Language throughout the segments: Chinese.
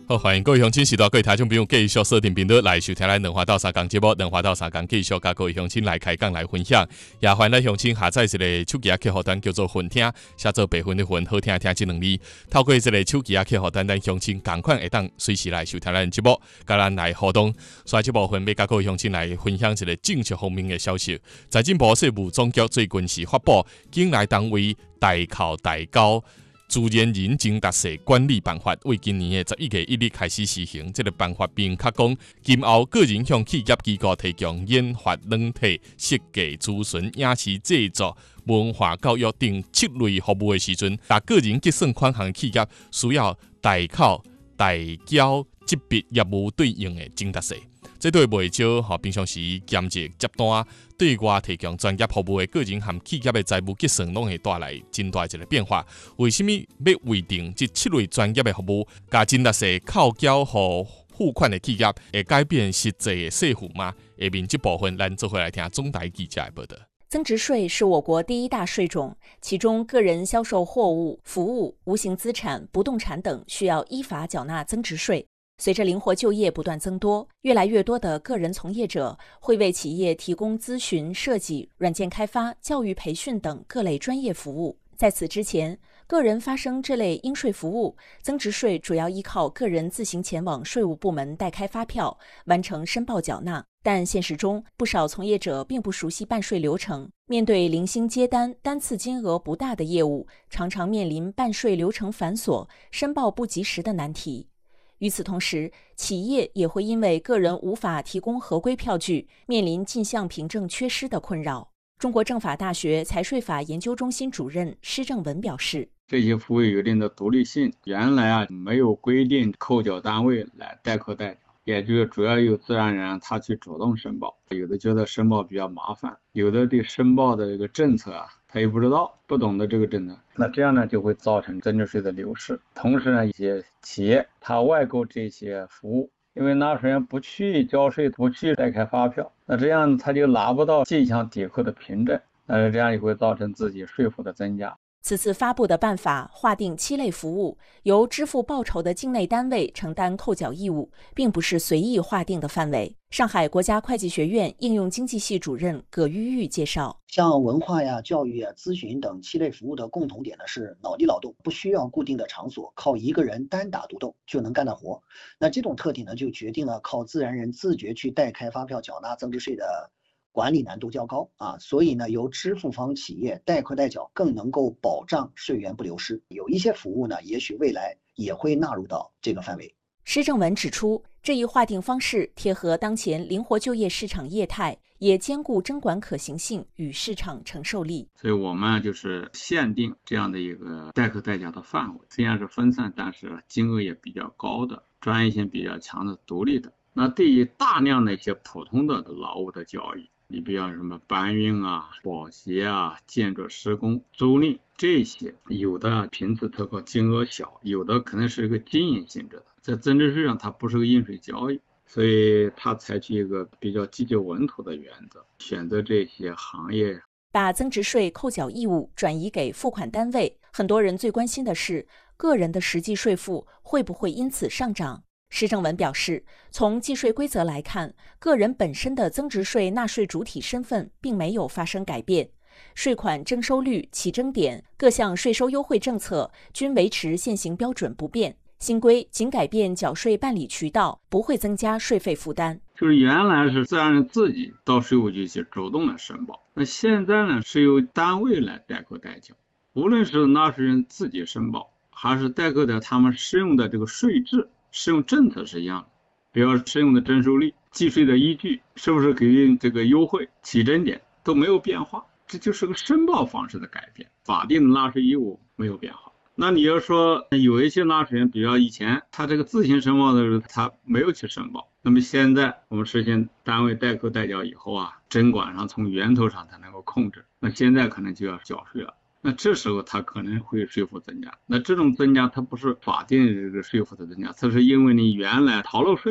好，欢迎各位乡亲、时代各位听众朋友继续锁定频道来收听咱两花到三讲节目，两花到三讲继续甲各位乡亲来开讲来分享。也欢迎咱乡亲下载一个手机客户端叫做“混听”，写做白混的混，好听听这两字。透过这个手机客户端，咱乡亲同款会当随时来收听咱节目，甲咱来互动。所以这部分要甲各位乡亲来分享一个政策方面的消息。财政部税务总局最近是发布境内单位代扣代交自然人征达税管理办法，为今年的11月1日开始施行。这个办法并确讲，今后个人向企业机构提供研发、软体、设计、咨询、影视制作、文化教育等7类服务的时阵，但个人结算款项企业需要代扣代缴这笔业务对应的征达税。这对袂少平常时兼职接单对外提供专业服务的个人和企业的财务结算，拢会带来真大一个变化。为什么要规定这7类专业的服务，加征达税扣缴予付款的企业，会改变实际的税负吗？下面这部分，咱做回来听总台记者的报道。 增值税是我国第一大税种，其中个人销售货物、服务、无形资产、不动产等需要依法缴纳增值税。随着灵活就业不断增多，越来越多的个人从业者会为企业提供咨询、设计、软件开发、教育培训等各类专业服务。在此之前，个人发生这类应税服务，增值税主要依靠个人自行前往税务部门代开发票，完成申报缴纳。但现实中，不少从业者并不熟悉办税流程，面对零星接单、单次金额不大的业务，常常面临办税流程繁琐、申报不及时的难题。与此同时，企业也会因为个人无法提供合规票据，面临进项凭证缺失的困扰。中国政法大学财税法研究中心主任施正文表示， 这些服务有一定的独立性，原来没有规定扣缴单位来代扣代缴，也就是主要由自然人他去主动申报，有的觉得申报比较麻烦，有的对申报的这个政策他也不知道，不懂得这个政策，那这样呢就会造成增值税的流失。同时呢，一些企业他外购这些服务，因为纳税人不去交税，不去代开发票，那这样他就拿不到进项抵扣的凭证，那这样也会造成自己税负的增加。 此次发布的办法划定7类服务，由支付报酬的境内单位承担扣缴义务，并不是随意划定的范围。上海国家会计学院应用经济系主任葛玉玉介绍， 像文化呀、教育呀、咨询等7类服务的共同点呢是脑力劳动，不需要固定的场所，靠一个人单打独斗就能干的活。那这种特点呢，就决定了靠自然人自觉去代开发票缴纳增值税的管理难度较高所以呢，由支付方企业代扣代缴更能够保障税源不流失。有一些服务呢，也许未来也会纳入到这个范围。 施正文指出，这一划定方式贴合当前灵活就业市场业态，也兼顾征管可行性与市场承受力。 所以我们就是限定这样的一个代扣代缴的范围，虽然是分散，但是金额也比较高的，专业性比较强的独立的。那对于大量的一些普通的劳务的交易，你比如什么搬运保协建筑施工、租赁这些，有的频次特高，金额小，有的可能是一个经营性质的，在增值税上它不是个应税交易，所以它采取一个比较积极稳妥的原则，选择这些行业。 把增值税扣缴义务转移给付款单位，很多人最关心的是个人的实际税负会不会因此上涨。施正文表示，从计税规则来看，个人本身的增值税纳税主体身份并没有发生改变，税款征收率、起征点、各项税收优惠政策均维持现行标准不变。新规仅改变缴税办理渠道，不会增加税费负担。 就是原来是自然人自己到税务局去主动的申报，那现在呢是由单位来代扣代缴，无论是纳税人自己申报，还是代扣的他们适用的这个税制、适用政策是一样的，比如适用的征收率、计税的依据，是不是给予这个优惠、起征点都没有变化，这就是个申报方式的改变，法定的纳税义务没有变化。那你要说有一些纳税人，比如以前他这个自行申报的时候他没有去申报，那么现在我们实现单位代扣代缴以后征管上从源头上才能够控制，那现在可能就要缴税了，那这时候它可能会税负增加。那这种增加它不是法定这个税负的增加，它是因为你原来逃漏税了，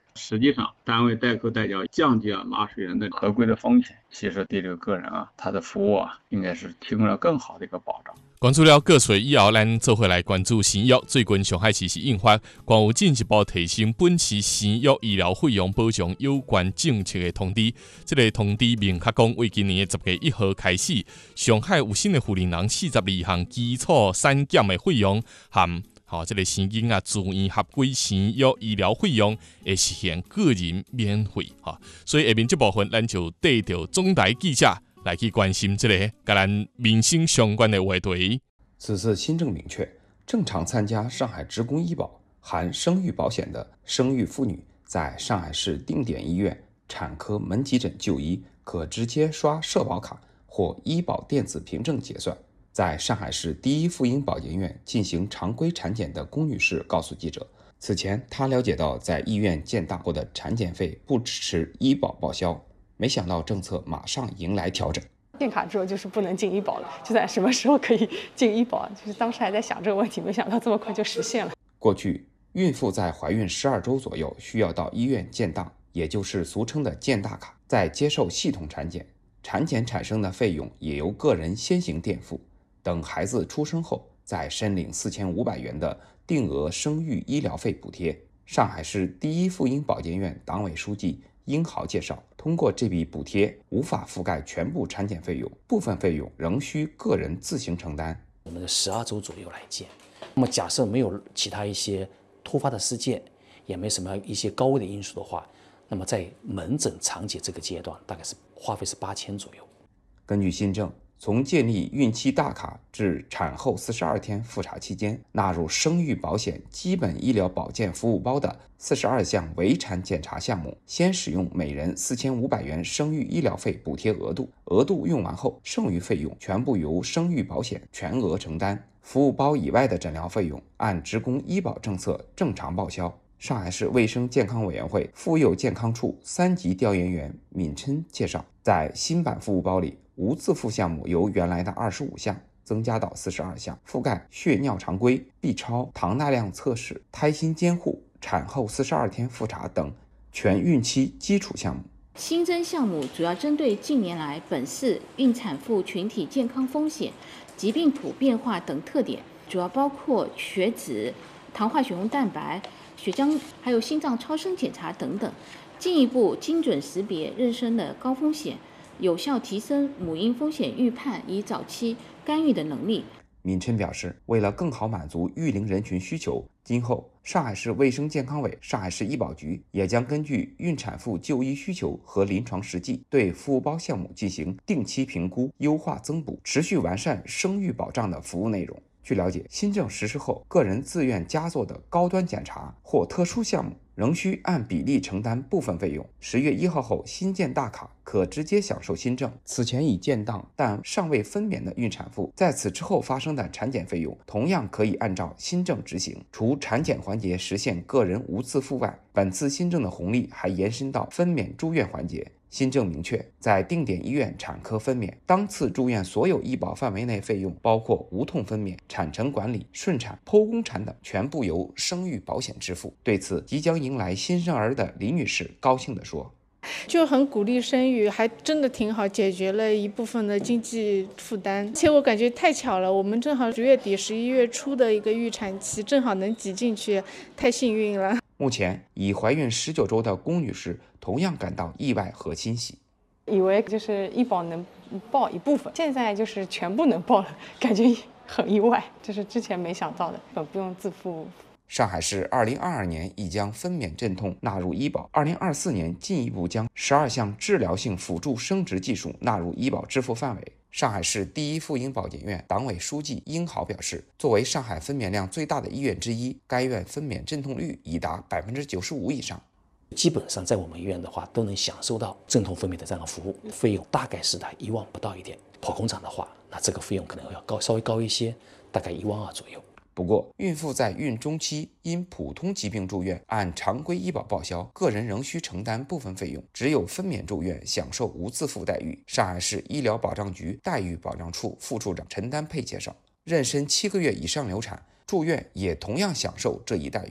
实际上，单位代扣代缴降低了纳税人的合规的风险，其实对这个个人他的服务应该是提供了更好的一个保障。 关注了个税以后，咱做回来关注生育。最近上海市是印发关于进一步提升本市生育医疗费用保障有关政策的通知。这个通知明确讲，为今年的10月1号开始，上海有新的护理人42项基础产检的费用和这个生囡自愿合规生育医疗费用会实现个人免费所以下面这部分咱就带着总台记者来去关心这个跟咱民生相关的话题。 此次新政明确，正常参加上海职工医保含生育保险的生育妇女，在上海市定点医院产科门急诊就医，可直接刷社保卡或医保电子凭证结算。在上海市第一妇婴保健院进行常规产检的龚女士告诉记者，此前她了解到在医院建档后的产检费不支持医保报销，没想到政策马上迎来调整。 建卡之后就是不能进医保了，就在什么时候可以进医保？就是当时还在想这个问题，没想到这么快就实现了。 过去，孕妇在怀孕12周左右需要到医院建档，也就是俗称的建大卡，再接受系统产检，产检产生的费用也由个人先行垫付。等孩子出生后，再申领4500元的定额生育医疗费补贴。上海市第一妇婴保健院党委书记殷豪介绍，通过这笔补贴无法覆盖全部产检费用，部分费用仍需个人自行承担。 我们的12周左右来建，那么假设没有其他一些突发的事件，也没什么一些高危的因素的话，那么在门诊常检这个阶段，大概是花费是8000左右。 根据新政，从建立孕期大卡至产后42天复查期间，纳入生育保险基本医疗保健服务包的42项围产检查项目，先使用每人4500元生育医疗费补贴额度，额度用完后，剩余费用全部由生育保险全额承担。服务包以外的诊疗费用按职工医保政策正常报销。上海市卫生健康委员会妇幼健康处3级调研员闵琛介绍，在新版服务包里，无自付项目由原来的25项增加到42项，覆盖血尿常规、B 超、糖耐量测试、胎心监护、产后42天复查等全孕期基础项目。 新增项目主要针对近年来本市孕产妇群体健康风险、疾病谱变化等特点，主要包括血脂、糖化血红蛋白、血浆，还有心脏超声检查等等，进一步精准识别妊娠的高风险，有效提升母婴风险预判以早期干预的能力。 闵琛表示，为了更好满足育龄人群需求，今后上海市卫生健康委、上海市医保局也将根据孕产妇就医需求和临床实际，对服务包项目进行定期评估、优化增补，持续完善生育保障的服务内容。据了解，新政实施后，个人自愿加做的高端检查或特殊项目仍需按比例承担部分费用。10月1号后，新建大卡可直接享受新政。此前已建档但尚未分娩的孕产妇，在此之后发生的产检费用同样可以按照新政执行。除产检环节实现个人无自付外，本次新政的红利还延伸到分娩住院环节。新政明确，在定点医院产科分娩，当次住院所有医保范围内费用，包括无痛分娩、产程管理、顺产、剖宫产等，全部由生育保险支付。对此，即将迎来新生儿的李女士高兴地说：“ 就很鼓励生育，还真的挺好，解决了一部分的经济负担。而且我感觉太巧了，我们正好10月底、11月初的一个预产期，正好能挤进去，太幸运了。” 目前已怀孕19周的龚女士同样感到意外和欣喜， 以为就是医保能报一部分，现在就是全部能报了，感觉很意外，这是之前没想到的，本不用自付。 上海市2022年已将分娩镇痛纳入医保，2024年进一步将12项治疗性辅助生殖技术纳入医保支付范围。上海市第一妇婴保健院党委书记殷豪表示，作为上海分娩量最大的医院之一，该院分娩镇痛率已达95%以上。 基本上在我们医院的话，都能享受到镇痛分娩的这样的服务，费用大概是在1万不到一点。剖宫产的话，那这个费用可能要稍微高一些，大概1万2左右。 不过，孕妇在孕中期因普通疾病住院，按常规医保报销，个人仍需承担部分费用，只有分娩住院享受无自付待遇。上海市医疗保障局待遇保障处副处长陈丹佩介绍，妊娠7个月以上流产住院也同样享受这一待遇。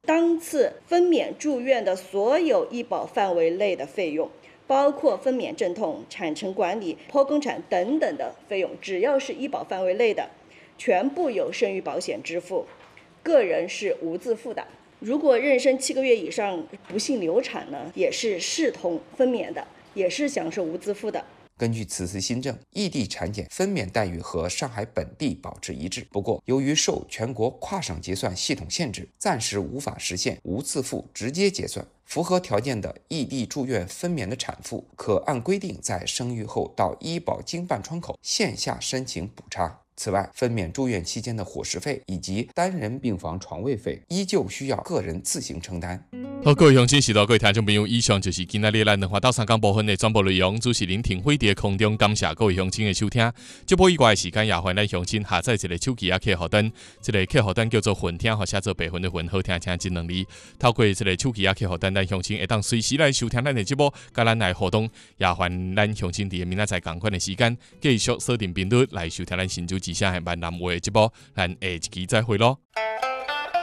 当次分娩住院的所有医保范围内的费用，包括分娩阵痛、产程管理、剖宫产等等的费用，只要是医保范围内的，全部由生育保险支付，个人是无自付的。如果妊娠7个月以上不幸流产呢，也是视同分娩的，也是享受无自付的。 根据此次新政，异地产检分娩待遇和上海本地保持一致。不过，由于受全国跨省结算系统限制，暂时无法实现无自付直接结算。符合条件的异地住院分娩的产妇，可按规定在生育后到医保经办窗口线下申请补差。此外，分娩住院期间的伙食费以及单人病房床位费，依旧需要个人自行承担。 好，各位乡亲、是各位听众朋友，以上就是今仔日咱两华到三港部分的全部内容。主持人庭辉在空中感谢各位乡亲的收听。节目以外的时间，也欢迎咱乡亲下载一个手机客户端，这个客户端叫做混听，或写做白混的混，好听听真两字。透过这个手机客户端，咱乡亲会当随时来收听咱的节目，甲咱来互动。也欢迎咱乡亲伫明仔载同款的时间，继续锁定频率来收听咱新竹之声的闽南话的节目。咱下一期再会咯。